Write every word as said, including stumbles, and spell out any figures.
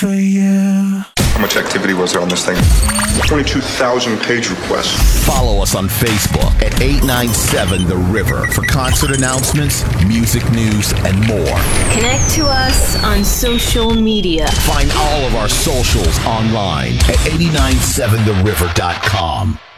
But yeah. How much activity was there on this thing? twenty-two thousand page requests. Follow us on Facebook at eight nine seven The River for concert announcements, music news, and more. Connect to us on social media. Find all of our socials online at eight nine seven the river dot com.